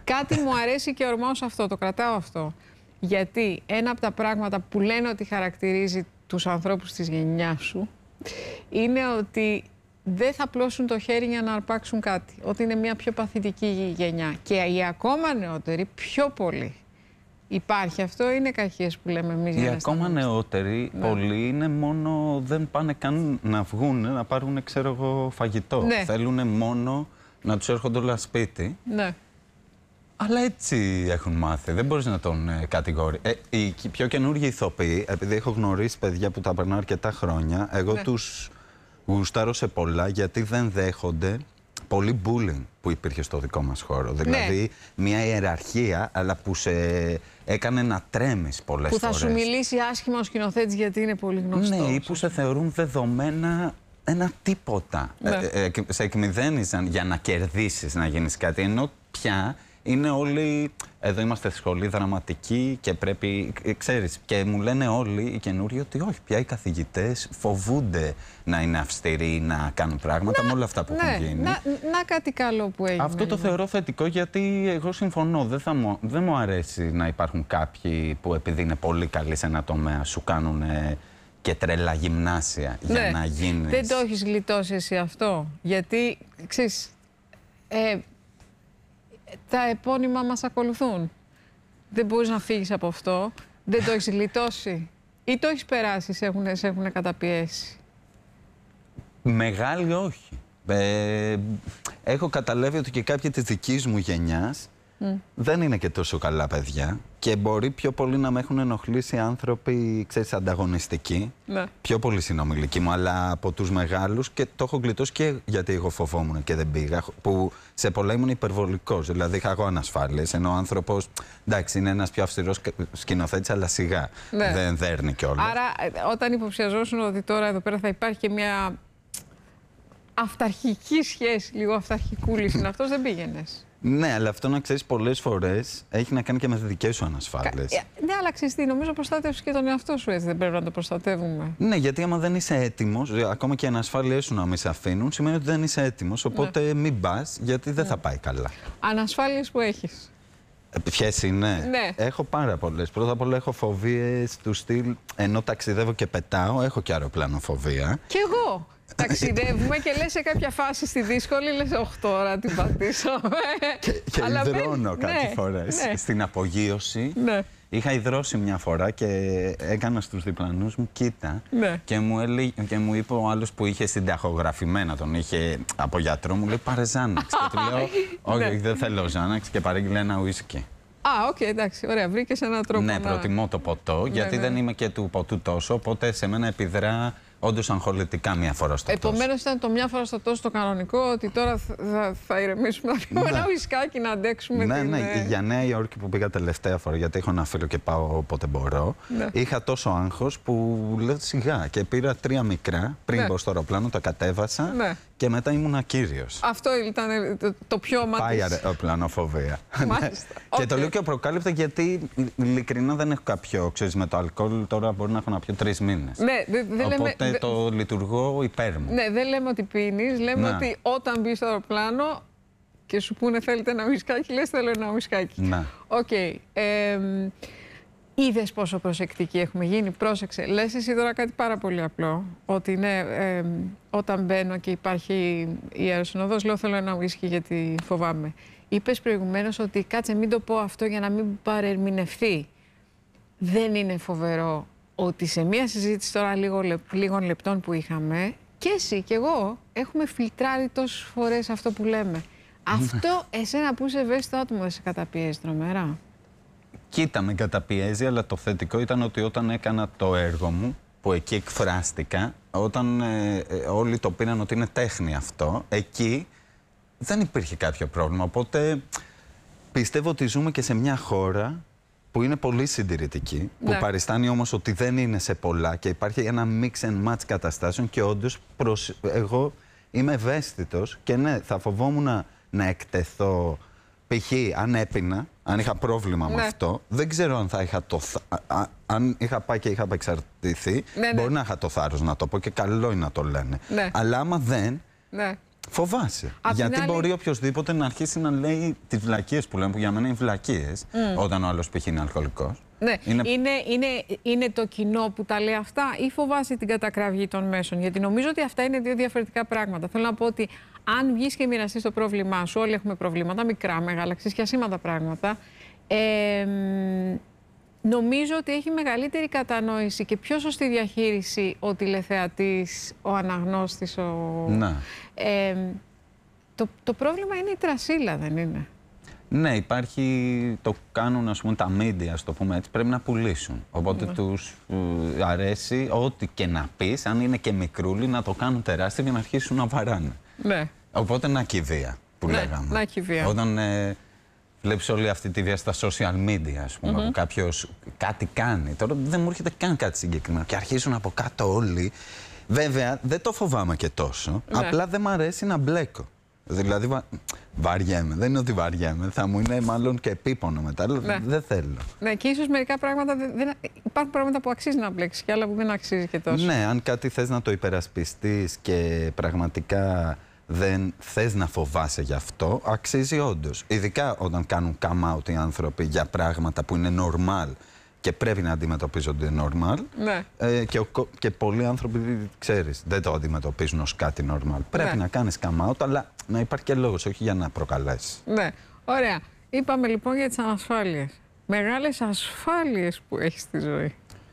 Κάτι μου αρέσει και ορμάω σε αυτό, το κρατάω αυτό. Γιατί ένα από τα πράγματα που λένε ότι χαρακτηρίζει τους ανθρώπους της γενιάς σου είναι ότι δεν θα πλώσουν το χέρι για να αρπάξουν κάτι. Ότι είναι μια πιο παθητική γενιά. Και οι ακόμα νεότεροι πιο πολύ. Υπάρχει αυτό, είναι καχίες που λέμε εμείς. Οι ακόμα νεότεροι, πολλοί είναι μόνο, δεν πάνε καν να βγουν, να πάρουν, ξέρω εγώ, φαγητό. Ναι. Θέλουν μόνο να τους έρχονται όλα σπίτι. Ναι. Αλλά έτσι έχουν μάθει, δεν μπορείς να τον κατηγορείς. Οι πιο καινούργιοι ηθοποιοί, επειδή έχω γνωρίσει παιδιά που τα περνάω αρκετά χρόνια, εγώ τους γουστάρω σε πολλά γιατί δεν δέχονται πολύ bullying που υπήρχε στο δικό μας χώρο. Δηλαδή, μια ιεραρχία, αλλά που σε έκανε να τρέμεις πολλές φορές. Που θα σου μιλήσει άσχημα ο σκηνοθέτης γιατί είναι πολύ γνωστός. Ναι, ή που σε θεωρούν δεδομένα ένα τίποτα. Σε εκμηδένιζαν για να κερδίσεις, να γίνεις κάτι. Ενώ πια είναι όλοι, εδώ είμαστε στη σχολή δραματική και πρέπει, ξέρεις, και μου λένε όλοι οι καινούριοι ότι όχι, πια οι καθηγητές φοβούνται να είναι αυστηροί, να κάνουν πράγματα με όλα αυτά που έχουν γίνει. Να κάτι καλό που έγινε. Αυτό το θεωρώ θετικό γιατί εγώ συμφωνώ. Δεν μου αρέσει να υπάρχουν κάποιοι που επειδή είναι πολύ καλοί σε ένα τομέα σου κάνουν και τρελά γυμνάσια για να γίνεις. Δεν το έχεις γλιτώσει εσύ αυτό, γιατί, ξέρεις, τα επώνυμα μας ακολουθούν. Δεν μπορείς να φύγεις από αυτό. Δεν το έχεις γλιτώσει. Ή το έχεις περάσει, σε έχουν καταπιέσει. Μεγάλη όχι. Έχω καταλάβει ότι και κάποιοι της δικής μου γενιάς δεν είναι και τόσο καλά παιδιά και μπορεί πιο πολύ να με έχουν ενοχλήσει άνθρωποι, ξέρεις, ανταγωνιστικοί, πιο πολύ συνομιλικοί μου, αλλά από τους μεγάλους, και το έχω γλιτώσει και γιατί εγώ φοβόμουν και δεν πήγα, που σε πολλά ήμουν υπερβολικός, δηλαδή είχα εγώ ανασφάλειες, ενώ ο άνθρωπος, εντάξει, είναι ένας πιο αυστηρός σκηνοθέτης, αλλά σιγά, δεν δέρνει κιόλας. Άρα, όταν υποψιαζόσουν ότι τώρα εδώ πέρα θα υπάρχει και μια αυταρχική σχέση, λίγο αυταρχικούλης είναι αυτός, δεν πήγαινες. Ναι, αλλά αυτό να ξέρεις πολλές φορές έχει να κάνει και με τις δικές σου ανασφάλειες. Ναι, αλλά ξέρεις τι, νομίζω προστάτευσες και τον εαυτό σου, έτσι δεν πρέπει να το προστατεύουμε. Ναι, γιατί άμα δεν είσαι έτοιμος, ακόμα και οι ανασφάλειες σου να μην σε αφήνουν, σημαίνει ότι δεν είσαι έτοιμος. Οπότε μην πας, γιατί δεν θα πάει καλά. Ανασφάλειες που έχεις. Ποιες είναι? Ναι. Έχω πάρα πολλές. Πρώτα απ' όλα έχω φοβίες του στυλ, ενώ ταξιδεύω και πετάω, έχω και αεροπλανοφοβία. Κι εγώ. Ταξιδεύουμε και λες σε κάποια φάση στη δύσκολη, λες, όχι τώρα την πατήσαμε. Και υδρώνω κάτι φορές. Στην απογείωση είχα υδρώσει μια φορά και έκανα στους διπλανούς μου κοίτα και μου είπε ο άλλος που είχε συνταχογραφημένα, τον είχε από γιατρό, μου λέει πάρε Ζάναξ. Και του λέω όχι, δεν θέλω Ζάναξ και παρήγγειλε ένα ουίσκι. Οκ, εντάξει, ωραία, βρήκες έναν τρόπο. Ναι, προτιμώ το ποτό, γιατί δεν είμαι και του ποτού τόσο, οπότε σε μένα επιδρά όντως αγχολητικά μία φορά στο τόσο. Επομένως ήταν το μια φορά στο τόσο το κανονικό, ότι τώρα θα ηρεμήσουμε, να πιούμε ένα ουισκάκι, να αντέξουμε. Ναι, για Νέα Υόρκη που πήγα τελευταία φορά, γιατί έχω ένα φίλο και πάω όποτε μπορώ, είχα τόσο άγχος που λέω σιγά και πήρα 3 μικρά πριν μπω στο αεροπλάνο, τα κατέβασα και μετά ήμουν ακύριος. Αυτό ήταν το πιο μάτι. Πάει αεροπλανοφοβία. Και το λέω και προκάλυπτα γιατί ειλικρινά δεν έχω κάποιο, ξέρεις, με το αλκοόλ τώρα μπορεί να έχω να πιω 3 μήνες. Οπότε το λειτουργώ υπέρ μου. Ναι, δεν λέμε ότι πίνεις, λέμε ότι όταν μπεις στο αεροπλάνο και σου πούνε θέλετε ένα ουισκάκι, λες θέλω ένα ουισκάκι. Ναι. Οκ. Είδες πόσο προσεκτικοί έχουμε γίνει, πρόσεξε. Λες εσύ τώρα κάτι πάρα πολύ απλό, ότι ναι, όταν μπαίνω και υπάρχει η αεροσυνοδός, λέω θέλω ένα ουίσκι γιατί φοβάμαι. Είπες προηγουμένως ότι κάτσε μην το πω αυτό για να μην παρερμηνευτεί. Δεν είναι φοβερό ότι σε μία συζήτηση τώρα λίγων λεπτών που είχαμε, και εσύ και εγώ έχουμε φιλτράρει τόσες φορές αυτό που λέμε. Αυτό εσένα που είσαι ευαίσθητο άτομο δεν σε καταπιέζει τρομερά? Κοίτα, με καταπιέζει, αλλά το θετικό ήταν ότι όταν έκανα το έργο μου, που εκεί εκφράστηκα, όταν όλοι το πήραν ότι είναι τέχνη αυτό, εκεί δεν υπήρχε κάποιο πρόβλημα. Οπότε πιστεύω ότι ζούμε και σε μια χώρα που είναι πολύ συντηρητική, που παριστάνει όμως ότι δεν είναι σε πολλά και υπάρχει ένα mix and match καταστάσεων και όντως εγώ είμαι ευαίσθητος και ναι, θα φοβόμουν να εκτεθώ. Π.χ. αν έπινα, αν είχα πρόβλημα με αυτό, δεν ξέρω αν θα είχα αν είχα πάει και είχα απεξαρτηθεί, μπορεί να είχα το θάρρος να το πω και καλό είναι να το λένε. Αλλά άμα δεν, Φοβάσαι. Απ' την Γιατί άλλη... μπορεί οποιοδήποτε να αρχίσει να λέει τις βλακίες που λέμε, που για μένα είναι βλακίες, όταν ο άλλος π.χ. είναι αλκοολικός. Ναι. Είναι το κοινό που τα λέει αυτά ή φοβάσαι την κατακραυγή των μέσων? Γιατί νομίζω ότι αυτά είναι δύο διαφορετικά πράγματα. Θέλω να πω ότι αν βγεις και μοιραστείς το πρόβλημά σου, όλοι έχουμε προβλήματα, μικρά, μεγάλα, ξεσχιασίματα πράγματα, νομίζω ότι έχει μεγαλύτερη κατανόηση και πιο σωστή διαχείριση ο τηλεθεατής, ο αναγνώστης, Ναι. Το πρόβλημα είναι η τρασίλα, δεν είναι? Ναι, υπάρχει, το κάνουν ας πούμε τα media, ας το πούμε έτσι, πρέπει να πουλήσουν. Οπότε τους αρέσει ό,τι και να πεις, αν είναι και μικρούλι, να το κάνουν τεράστιο και να αρχίσουν να βαράνε. Ναι. Οπότε να και η βία που λέγαμε. Να και η βία. Όταν βλέπεις όλη αυτή τη βία στα social media, ας πούμε, που κάποιος κάτι κάνει. Τώρα δεν μου έρχεται καν κάτι συγκεκριμένο και αρχίζουν από κάτω όλοι. Βέβαια, δεν το φοβάμαι και τόσο, απλά δεν μ' αρέσει να μπλέκω. Δηλαδή, βαριέμαι. Δεν είναι ότι βαριέμαι. Θα μου είναι μάλλον και επίπονο μετά. Αλλά δεν θέλω. Ναι, και ίσως μερικά πράγματα. Υπάρχουν πράγματα που αξίζει να μπλέξεις και άλλα που δεν αξίζει και τόσο. Ναι, αν κάτι θες να το υπερασπιστείς και πραγματικά δεν θες να φοβάσαι γι' αυτό, αξίζει όντως. Ειδικά όταν κάνουν come out οι άνθρωποι για πράγματα που είναι normal και πρέπει να αντιμετωπίζονται normal. Ναι. Και πολλοί άνθρωποι, ξέρεις, δεν το αντιμετωπίζουν ως κάτι normal. Πρέπει να κάνεις come out, αλλά να υπάρχει και λόγος, όχι για να προκαλέσεις. Ναι, ωραία. Είπαμε λοιπόν για τις ανασφάλειες. Μεγάλες ασφάλειες που έχεις στη ζωή.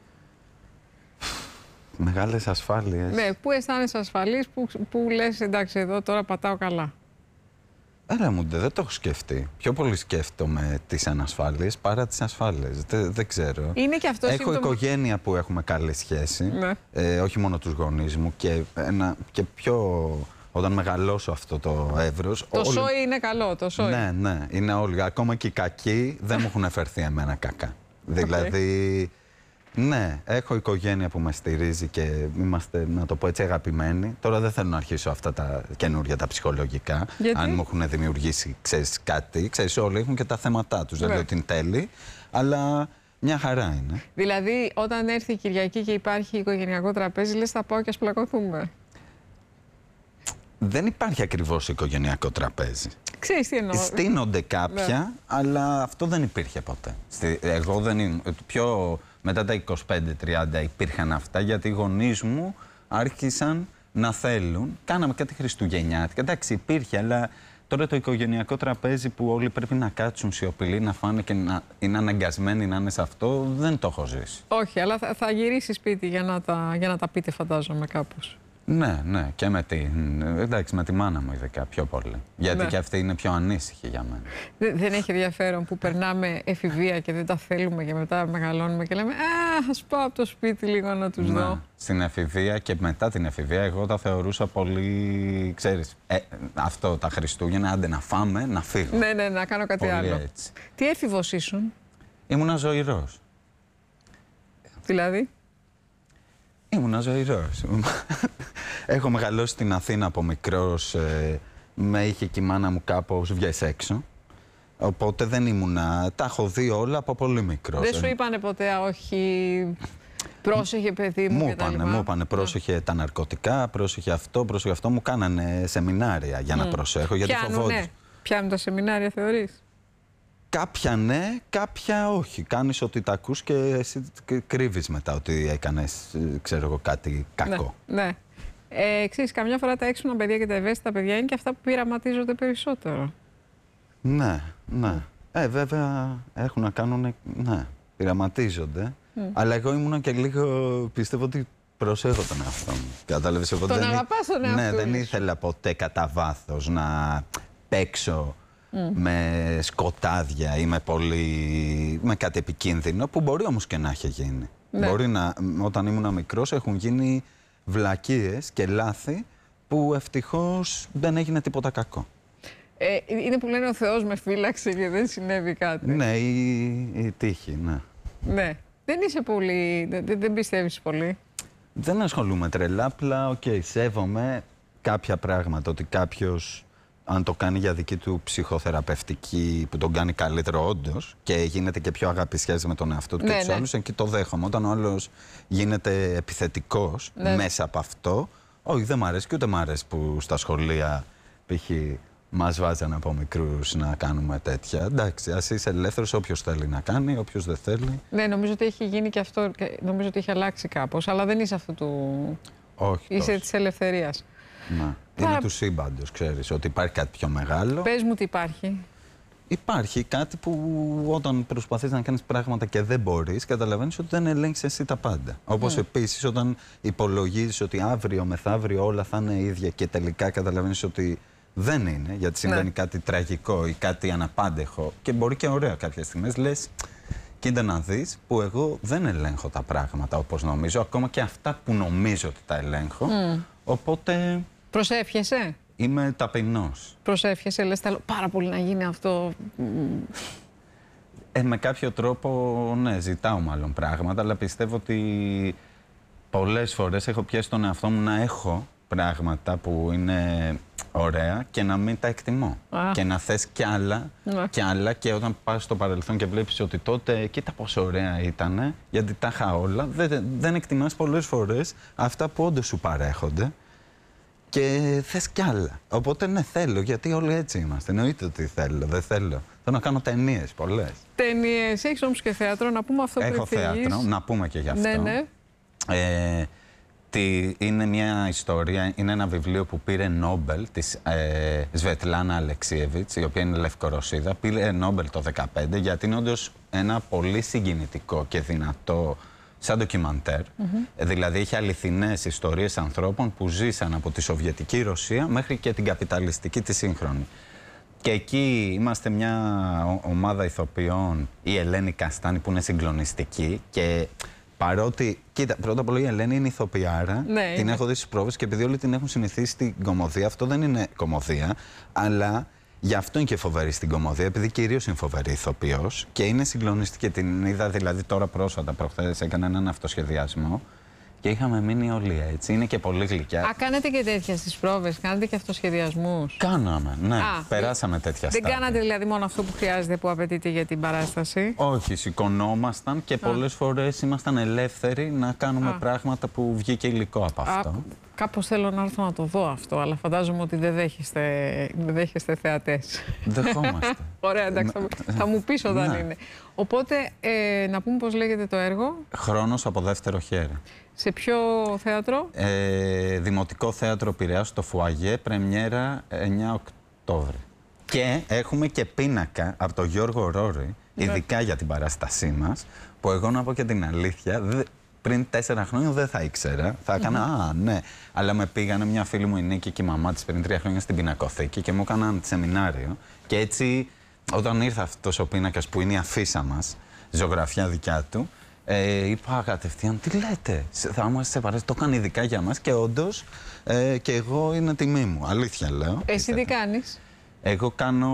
Μεγάλες ασφάλειες. Ναι, πού αισθάνεσαι ασφαλής, που λες εντάξει εδώ τώρα πατάω καλά? Έλα μου, δεν το έχω σκεφτεί. Πιο πολύ σκέφτομαι τις ανασφάλειες παρά τις ασφάλειες. Δεν ξέρω. Είναι και αυτό έχω οικογένεια που έχουμε καλή σχέση. Ναι. Όχι μόνο τους γονείς μου και πιο... Όταν μεγαλώσω αυτό το εύρος... Το σόι είναι καλό, το σόι. Ναι, ναι, είναι όλοι. Ακόμα και οι κακοί δεν μου έχουν φερθεί εμένα κακά. Δηλαδή... Ναι, έχω οικογένεια που με στηρίζει και είμαστε, να το πω έτσι, αγαπημένοι. Τώρα δεν θέλω να αρχίσω αυτά τα καινούργια, τα ψυχολογικά. Γιατί? Αν μου έχουν δημιουργήσει, ξέρεις, κάτι. Ξέρεις, όλοι έχουν και τα θέματά τους. Δεν λέω ότι είναι τέλειοι, αλλά μια χαρά είναι. Δηλαδή, όταν έρθει η Κυριακή και υπάρχει οικογενειακό τραπέζι, λες θα πάω και ας πλακωθούμε? Δεν υπάρχει ακριβώς οικογενειακό τραπέζι. Ξέρεις τι εννοώ. Στείνονται κάποια, αλλά αυτό δεν υπήρχε ποτέ. Εγώ δεν ήμουν. Μετά τα 25-30 υπήρχαν αυτά, γιατί οι γονείς μου άρχισαν να θέλουν. Κάναμε κάτι χριστουγεννιάτικα. Εντάξει, υπήρχε, αλλά τώρα το οικογενειακό τραπέζι που όλοι πρέπει να κάτσουν σιωπηλοί, να φάνε και να είναι αναγκασμένοι να είναι σε αυτό, δεν το έχω ζήσει. Όχι, αλλά θα γυρίσει σπίτι για να τα πείτε, φαντάζομαι, κάπως. Ναι, ναι, και με τη μάνα μου ειδικά πιο πολύ. Γιατί και αυτή είναι πιο ανήσυχη για μένα. Δεν έχει ενδιαφέρον που περνάμε εφηβεία και δεν τα θέλουμε και μετά μεγαλώνουμε και λέμε ας πάω από το σπίτι λίγο να τους δω. Στην εφηβεία και μετά την εφηβεία εγώ τα θεωρούσα πολύ, ξέρεις, αυτό τα Χριστούγεννα, άντε να φάμε, να φύγω. Ναι, να κάνω κάτι πολύ άλλο. Έτσι. Τι έφηβος ήσουν? Ήμουνα ζωηρός. Δηλαδή? Ήμουνα ζωηρός. Έχω μεγαλώσει στην Αθήνα από μικρός, με είχε και η μάνα μου κάπως βγες έξω. Οπότε δεν ήμουνα, τα έχω δει όλα από πολύ μικρός. Δεν σου είπανε ποτέ όχι, πρόσεχε παιδί μου και τα λοιπά? Μου είπανε πρόσεχε τα ναρκωτικά, πρόσεχε αυτό, μου κάνανε σεμινάρια για να προσέχω, γιατί φοβόντουσαν. Πιάνουν τα σεμινάρια, θεωρείς? Κάποια ναι, κάποια όχι. Κάνεις ότι τα ακούς και εσύ κρύβεις μετά ότι έκανες, ξέρω εγώ, κάτι κακό. Ναι. Ξέρεις, καμιά φορά τα έξυπνα παιδιά και τα ευαίσθητα παιδιά είναι και αυτά που πειραματίζονται περισσότερο. Ναι, ναι. Βέβαια έχουν να κάνουν, ναι, πειραματίζονται. Αλλά εγώ ήμουνα και λίγο, πιστεύω ότι προσέχω τον εαυτό μου. Κατάλαβες, τον αγαπάς τον εαυτό? Ναι, δεν ήθελα ποτέ κατά βάθος να παίξω με σκοτάδια ή με κάτι επικίνδυνο, που μπορεί όμως και να έχει γίνει. Ναι. Μπορεί να, όταν ήμουν μικρός, έχουν γίνει βλακίες και λάθη που ευτυχώς δεν έγινε τίποτα κακό. Είναι που λένε ο Θεός με φύλαξε και δεν συνέβη κάτι. Ναι, η τύχη, ναι. Ναι. Δεν είσαι πολύ, δεν πιστεύεις πολύ? Δεν ασχολούμαι τρελά, απλά σέβομαι κάποια πράγματα, ότι κάποιος αν το κάνει για δική του ψυχοθεραπευτική, που τον κάνει καλύτερο όντως και γίνεται και πιο αγαπησιάζει με τον εαυτό του και τους άλλους, εκεί το δέχομαι. Όταν ο άλλος γίνεται επιθετικός μέσα από αυτό, Όχι, δεν μ' αρέσει και ούτε μ' αρέσει που στα σχολεία π.χ. μας βάζανε από μικρούς να κάνουμε τέτοια. Εντάξει, ας είσαι ελεύθερος, όποιος θέλει να κάνει, όποιος δεν θέλει. Ναι, νομίζω ότι έχει γίνει και αυτό, νομίζω ότι έχει αλλάξει κάπως, αλλά δεν είσαι αυτού του... Όχι Είσαι της ελευθερίας. Να. Είναι του σύμπαντος, ξέρεις, ότι υπάρχει κάτι πιο μεγάλο. Πες μου τι υπάρχει. Υπάρχει κάτι που όταν προσπαθείς να κάνεις πράγματα και δεν μπορείς, καταλαβαίνεις ότι δεν ελέγξεις εσύ τα πάντα. Όπως επίσης όταν υπολογίζεις ότι αύριο μεθαύριο όλα θα είναι ίδια και τελικά καταλαβαίνεις ότι δεν είναι, γιατί συμβαίνει κάτι τραγικό ή κάτι αναπάντεχο και μπορεί και ωραίο κάποιες στιγμές, λες κοίτα να δεις που εγώ δεν ελέγχω τα πράγματα όπως νομίζω, ακόμα και αυτά που νομίζω ότι τα ελέγχω, οπότε... Προσεύχεσαι. Είμαι ταπεινός. Προσεύχεσαι, λες θέλω πάρα πολύ να γίνει αυτό. Με κάποιο τρόπο, ναι, ζητάω μάλλον πράγματα, αλλά πιστεύω ότι πολλές φορές έχω πιέσει τον εαυτό μου να έχω πράγματα που είναι ωραία και να μην τα εκτιμώ. Και να θες κι άλλα, κι άλλα, και όταν πας στο παρελθόν και βλέπεις ότι τότε κοίτα πόσο ωραία ήτανε, γιατί τα είχα όλα, δεν εκτιμάς πολλές φορές αυτά που όντως σου παρέχονται. Και θες κι άλλα. Οπότε ναι, θέλω, γιατί όλοι έτσι είμαστε. Εννοείται ότι θέλω, δεν θέλω. Θέλω να κάνω ταινίες, πολλές. Ταινίες, έχεις όμως και θέατρο, να πούμε αυτό. Έχω θέατρο, να πούμε και γι' αυτό. Ναι, ναι. Είναι μια ιστορία, είναι ένα βιβλίο που πήρε Νόμπελ της Σβετλάνα Αλεξίεβιτς, η οποία είναι Λευκορωσίδα. Πήρε Νόμπελ το 2015 γιατί είναι όντως ένα πολύ συγκινητικό και δυνατό σαν ντοκιμαντέρ. Δηλαδή έχει αληθινές ιστορίες ανθρώπων που ζήσαν από τη Σοβιετική Ρωσία μέχρι και την καπιταλιστική τη σύγχρονη. Και εκεί είμαστε μια ομάδα ηθοποιών, η Ελένη Καστάνη που είναι συγκλονιστική και παρότι, κοίτα, πρώτα απ' όλα η Ελένη είναι ηθοποιάρα, ναι, την έχω δει στις πρόβες και επειδή όλοι την έχουν συνηθίσει στην κωμωδία, αυτό δεν είναι κωμωδία, αλλά γι' αυτό είναι και φοβερή στην κωμωδία, επειδή κυρίως είναι φοβερή ηθοποιός και είναι συγκλονιστική. Την είδα δηλαδή τώρα πρόσφατα, προχθές έκανα έναν αυτοσχεδιασμό και είχαμε μείνει όλοι έτσι. Είναι και πολύ γλυκιά. Α, κάνετε και τέτοια στις πρόβες, κάνετε και αυτοσχεδιασμούς. Κάναμε, ναι. Περάσαμε τέτοια στάδια. Δεν κάνατε δηλαδή μόνο αυτό που χρειάζεται, που απαιτείται για την παράσταση. Όχι, σηκωνόμασταν και πολλές φορές ήμασταν ελεύθεροι να κάνουμε πράγματα που βγήκε υλικό από αυτό. Κάπως θέλω να έρθω να το δω αυτό, αλλά φαντάζομαι ότι δεν δέχεστε θεατές. Δεχόμαστε. Ωραία, εντάξει, θα μου πεις όταν είναι. Οπότε, να πούμε πώς λέγεται το έργο. Χρόνος από δεύτερο χέρι. Σε ποιο θέατρο? Δημοτικό Θέατρο Πειραιάς, στο Φουαγέ, πρεμιέρα 9 Οκτώβρη. Και έχουμε και πίνακα από τον Γιώργο Ρόρη, ειδικά για την παράστασή μας, που εγώ να πω και την αλήθεια, πριν 4 χρόνια δεν θα ήξερα. Θα έκανα, ναι. Αλλά με πήγανε μια φίλη μου, η Νίκη, και η μαμά της πριν 3 χρόνια στην πινακοθήκη και μου έκαναν σεμινάριο. Και έτσι, όταν ήρθε αυτός ο πίνακας που είναι η αφίσα μας, ζωγραφιά δικιά του, είπα κατευθείαν, τι λέτε, θα είμαστε σε παράσταση. Το έκανε ειδικά για μας και όντως και εγώ είναι τιμή μου. Αλήθεια λέω. Εσύ τι κάνεις? Εγώ κάνω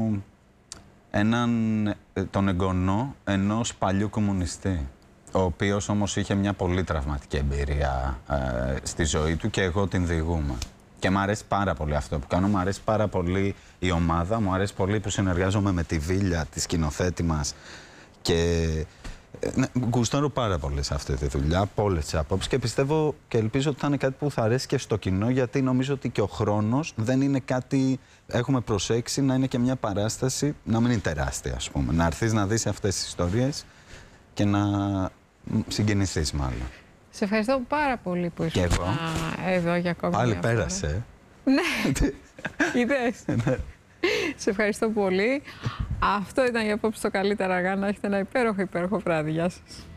τον εγγονό ενός παλιού κομμουνιστή, ο οποίος όμως είχε μια πολύ τραυματική εμπειρία στη ζωή του και εγώ την διηγούμαι. Και μου αρέσει πάρα πολύ αυτό που κάνω, μου αρέσει πάρα πολύ η ομάδα, μου αρέσει πολύ που συνεργάζομαι με τη Βίλια, τη σκηνοθέτη μας και γουστάρω πάρα πολύ σε αυτή τη δουλειά, από όλες τις απόψεις και πιστεύω και ελπίζω ότι θα είναι κάτι που θα αρέσει και στο κοινό, γιατί νομίζω ότι και ο χρόνος δεν είναι κάτι, έχουμε προσέξει να είναι και μια παράσταση, να μην είναι τεράστια ας πούμε, να έρθεις να δεις αυτές τις ιστορίες και να συγκινηθείς μάλλον. Σε ευχαριστώ πάρα πολύ που ήσουν εδώ για ακόμη πάλι μια πέρασε. Ναι, είδες. Σε ευχαριστώ πολύ. Αυτό ήταν για απόψε το Καλύτερα Αργά. Να έχετε ένα υπέροχο βράδυ. Γεια σας.